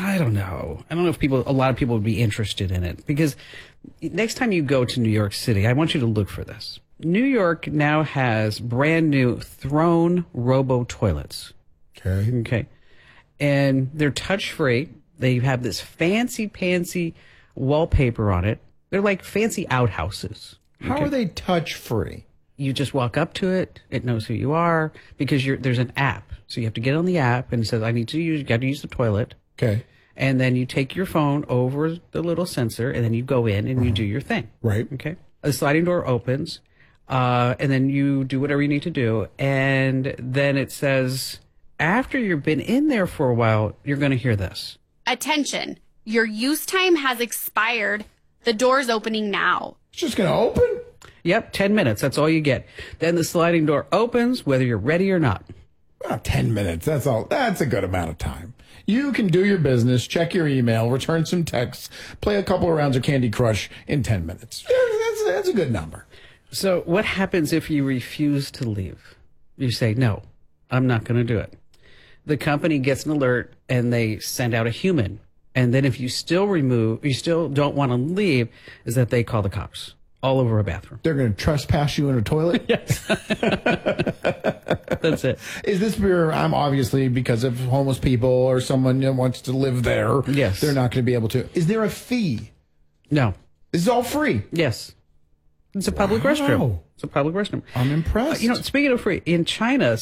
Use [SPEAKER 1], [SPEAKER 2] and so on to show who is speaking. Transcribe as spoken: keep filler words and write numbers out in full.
[SPEAKER 1] I don't know. I don't know if people, a lot of people would be interested in it, because next time you go to New York City, I want you to look for this. New York now has brand new Throne Robo toilets.
[SPEAKER 2] Okay.
[SPEAKER 1] Okay. And they're touch free. They have this fancy pantsy wallpaper on it. They're like fancy outhouses.
[SPEAKER 2] How
[SPEAKER 1] Okay.
[SPEAKER 2] are they touch free?
[SPEAKER 1] You just walk up to it. It knows who you are because you're, there's an app. So you have to get on the app and it says, I need to use, you got to use the toilet.
[SPEAKER 2] Okay.
[SPEAKER 1] And then you take your phone over the little sensor and then you go in and you do your thing.
[SPEAKER 2] Right.
[SPEAKER 1] Okay. The sliding door opens, uh, and then you do whatever you need to do. And then it says, after you've been in there for a while, you're going to hear this.
[SPEAKER 3] Attention, your use time has expired. The door's opening now.
[SPEAKER 2] It's just going to open?
[SPEAKER 1] Yep, ten minutes. That's all you get. Then the sliding door opens, whether you're ready or not.
[SPEAKER 2] Well, ten minutes. That's all. That's a good amount of time. You can do your business, check your email, return some texts, play a couple of rounds of Candy Crush in ten minutes. That's, that's a good number.
[SPEAKER 1] So what happens if you refuse to leave? You say, no, I'm not going to do it. The company gets an alert and they send out a human. And then if you still remove, you still don't want to leave, is that they call the cops all over a bathroom.
[SPEAKER 2] They're going to trespass you in a toilet?
[SPEAKER 1] Yes. That's it.
[SPEAKER 2] Is this where I'm obviously because of homeless people or someone that wants to live there?
[SPEAKER 1] Yes.
[SPEAKER 2] They're not going to be able to. Is there a fee?
[SPEAKER 1] No.
[SPEAKER 2] This is all free.
[SPEAKER 1] Yes. It's a public
[SPEAKER 2] Wow.
[SPEAKER 1] restroom. It's a public restroom.
[SPEAKER 2] I'm impressed.
[SPEAKER 1] Uh, you know, speaking of free, in China,